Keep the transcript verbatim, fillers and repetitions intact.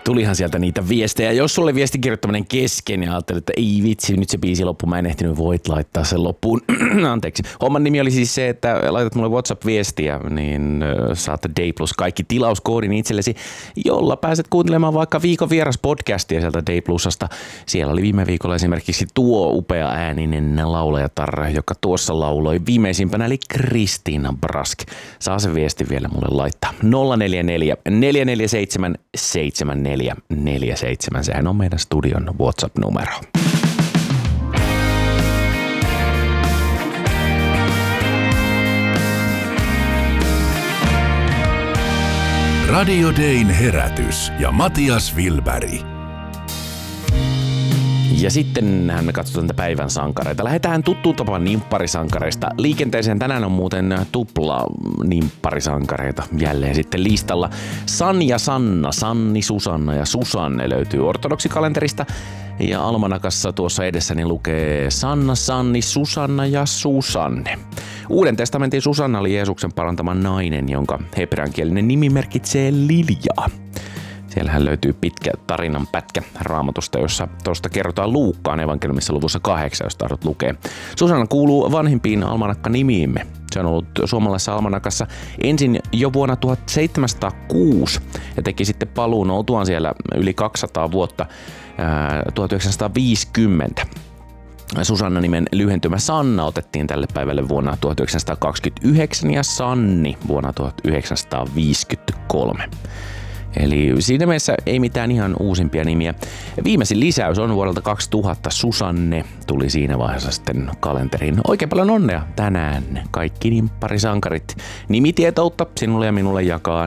tulihan sieltä niitä viestejä. Jos sulle viesti kirjoittaminen kesken ja ajattelit, että ei vitsi, nyt se biisi loppu, mä en ehtinyt, voit laittaa sen loppuun. Anteeksi. Homman nimi oli siis se, että laitat mulle WhatsApp-viestiä, niin saatte Day Plus kaikki tilauskoodin itsellesi, jolla pääset kuuntelemaan vaikka viikon vieras podcastia sieltä Day Plusasta. Siellä oli viime viikolla esimerkiksi tuo upea ääninen laulajatar, joka tuossa lauloi viimeisimpänä, eli Kristiina Brask. Saa se viesti vielä mulle laittaa. nolla neljä neljä neljä neljä seitsemän seitsemän neljä neljä seitsemän. Sehän on meidän studion WhatsApp-numero. Radio Dayn herätys ja Matias Wilberg. Ja sitten me katsotaan tätä päivän sankareita. Lähdetään tuttuun tapaan nimpparisankareista liikenteeseen. Tänään on muuten tupla nimpparisankareita jälleen sitten listalla. San ja Sanna, Sanni, Susanna ja Susanne löytyy ortodokssikalenterista. Ja almanakassa tuossa edessäni lukee Sanna, Sanni, Susanna ja Susanne. Uuden testamentin Susanna oli Jeesuksen parantama nainen, jonka hebreankielinen nimi merkitsee liljaa. Siellähän löytyy pitkä tarinan pätkä Raamatusta, jossa tuosta kerrotaan Luukkaan evankeliumissa luvussa kahdeksan, jos tahdot lukea. Susanna kuuluu vanhimpiin almanakka-nimiimme. Se on ollut suomalaisessa almanakassa ensin jo vuonna tuhatseitsemänsataakuusi ja teki sitten paluun oltuaan siellä yli kaksisataa vuotta ää, tuhatyhdeksänsataaviisikymmentä. Susanna-nimen lyhentymä Sanna otettiin tälle päivälle vuonna tuhatyhdeksänsataakaksikymmentäyhdeksän ja Sanni vuonna tuhatyhdeksänsataaviisikymmentäkolme. Eli siinä mielessä ei mitään ihan uusimpia nimiä. Viimeisin lisäys on vuodelta kaksituhatta. Susanne tuli siinä vaiheessa sitten kalenteriin. Oikein paljon onnea tänään kaikki nimpparisankarit. Nimitietoutta sinulle ja minulle jakaa